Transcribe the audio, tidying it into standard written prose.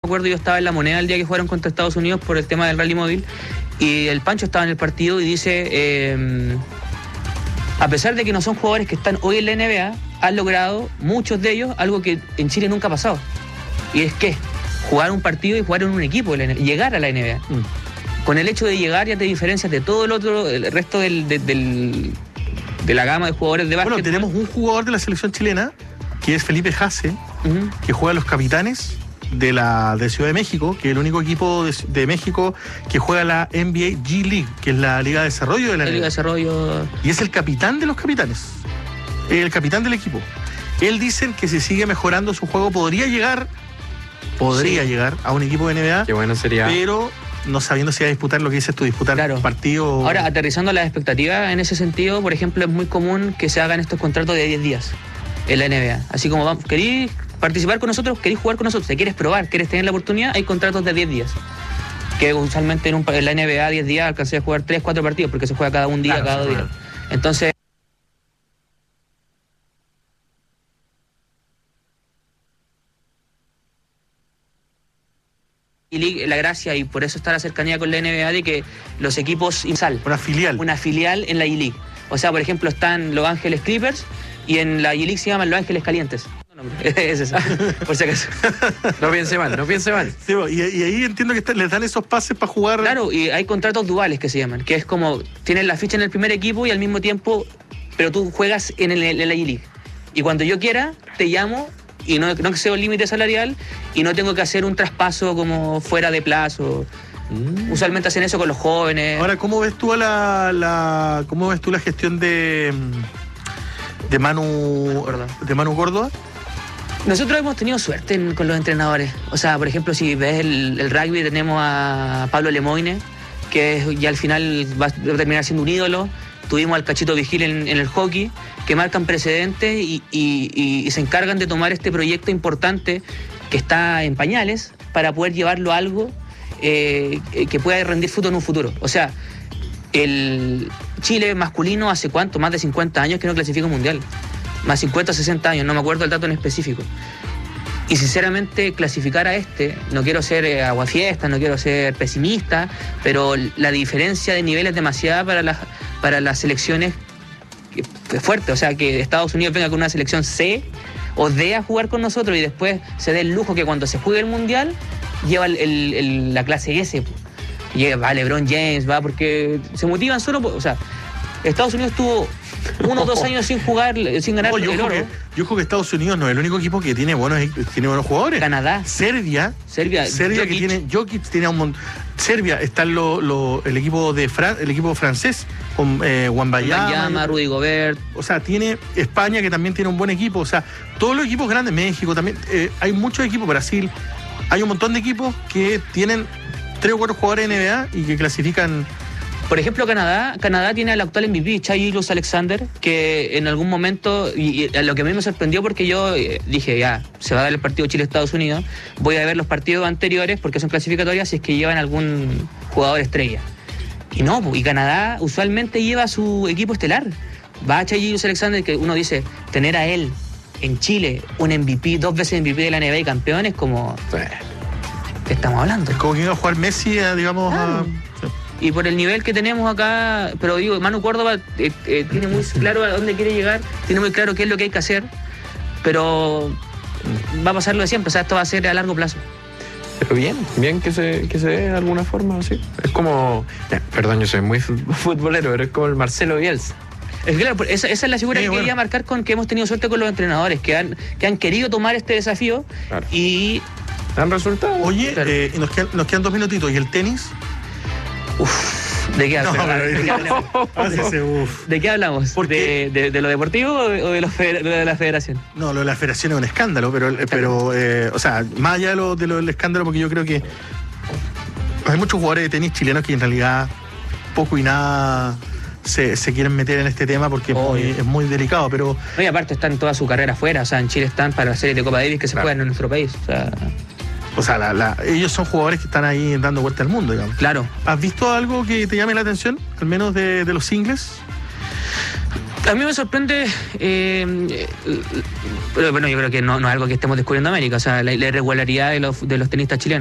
recuerdo, yo estaba en La Moneda el día que jugaron contra Estados Unidos por el tema del rally móvil, y el Pancho estaba en el partido y dice, a pesar de que no son jugadores que están hoy en la NBA, han logrado, muchos de ellos, algo que en Chile nunca ha pasado. Y es que jugar un partido y jugar en un equipo, llegar a la NBA. Con el hecho de llegar ya te diferencias de todo el resto de la gama de jugadores de básquet. Bueno, tenemos un jugador de la selección chilena, que es Felipe Jase, que juega a los Capitanes de Ciudad de México, que es el único equipo de México que juega la NBA G League, que es la Liga de Desarrollo de la NBA. Liga de Desarrollo. Y es el capitán de los Capitanes, el capitán del equipo. Él dice que si sigue mejorando su juego podría llegar a un equipo de NBA. Qué bueno sería. Pero no sabiendo si va a disputar lo que dices tú, disputar partido. Ahora, aterrizando las expectativas en ese sentido, por ejemplo, es muy común que se hagan estos contratos de 10 días en la NBA. Así como, vamos, ¿querís participar con nosotros? ¿Querís jugar con nosotros? ¿Te quieres probar? ¿Quieres tener la oportunidad? Hay contratos de 10 días. Que usualmente en la NBA 10 días alcancé a jugar 3, 4 partidos, porque se juega cada un día, cada día. Entonces, y la gracia, y por eso está la cercanía con la NBA, de que los equipos una filial en la E-League. O sea, por ejemplo, están Los Ángeles Clippers y en la E-League se llaman Los Ángeles Calientes. Es esa, por si acaso. No piense mal. Sí, y ahí entiendo que les dan esos pases para jugar. Claro, y hay contratos duales que se llaman, que es como tienes la ficha en el primer equipo y al mismo tiempo, pero tú juegas en la E-League. Y cuando yo quiera, te llamo y no excedo el límite salarial y no tengo que hacer un traspaso como fuera de plazo. Usualmente hacen eso con los jóvenes. Ahora, ¿cómo ves tú la gestión de Manu Córdoba? Nosotros hemos tenido suerte con los entrenadores. O sea, por ejemplo, si ves el rugby, tenemos a Pablo Lemoine, que ya al final va a terminar siendo un ídolo. Tuvimos al Cachito Vigil en el hockey, que marcan precedentes y se encargan de tomar este proyecto importante que está en pañales para poder llevarlo a algo que pueda rendir fruto en un futuro. O sea, el Chile masculino hace ¿cuánto? Más de 50 años que no clasifica un mundial. Más 50 o 60 años, no me acuerdo el dato en específico. Y sinceramente clasificar a no quiero ser aguafiesta, no quiero ser pesimista, pero la diferencia de nivel es demasiada para las selecciones fuertes. O sea, que Estados Unidos venga con una selección C o D a jugar con nosotros y después se dé el lujo que cuando se juegue el mundial lleva la clase S. Va LeBron James, porque se motivan solo, o sea, Estados Unidos tuvo 1 o 2 años sin ganar el oro. Yo creo que Estados Unidos no es el único equipo que tiene buenos jugadores. Canadá. Serbia Jokic. que tiene Jokic, tiene un montón. Serbia está el equipo el equipo francés con Wembanyama, Rudy Gobert. O sea, tiene España, que también tiene un buen equipo. O sea, todos los equipos grandes, México también, hay muchos equipos, Brasil, hay un montón de equipos que tienen 3 o 4 jugadores de NBA y que clasifican. Por ejemplo, Canadá tiene al actual MVP, Shai Gilgeous-Alexander, que en algún momento, y lo que a mí me sorprendió porque yo dije, ya, se va a dar el partido Chile-Estados Unidos, voy a ver los partidos anteriores porque son clasificatorias si es que llevan algún jugador estrella. Y no, y Canadá usualmente lleva a su equipo estelar. Va a Shai Gilgeous-Alexander, que uno dice, tener a él en Chile, un MVP, 2 veces MVP de la NBA y campeón, es como... ¿Qué estamos hablando? Es como que iba a jugar Messi, digamos... Y por el nivel que tenemos acá, pero digo, Manu Córdoba tiene muy claro a dónde quiere llegar, tiene muy claro qué es lo que hay que hacer, pero va a pasar lo de siempre, o sea, esto va a ser a largo plazo. Pero bien que se dé de alguna forma, así. Es como, perdón, yo soy muy futbolero, pero es como el Marcelo Bielsa. Es que, claro, esa es la figura que quería marcar, con que hemos tenido suerte con los entrenadores, que han querido tomar este desafío y... ¿Han resultado? Oye, claro. Nos quedan 2 minutitos, ¿y el tenis? ¿De qué hablamos? ¿De qué hablamos? ¿De lo deportivo o de la federación? No, lo de la federación es un escándalo, pero o sea, más allá de lo del escándalo, porque yo creo que hay muchos jugadores de tenis chilenos que en realidad poco y nada se quieren meter en este tema porque es muy delicado, pero... No, y aparte están toda su carrera afuera, o sea, en Chile están para la serie de Copa Davis que se juegan en nuestro país, O sea, ellos son jugadores que están ahí dando vuelta al mundo, digamos. Claro. ¿Has visto algo que te llame la atención, al menos de los singles? A mí me sorprende, pero bueno, yo creo que no es algo que estemos descubriendo en América, o sea, la irregularidad de los tenistas chilenos.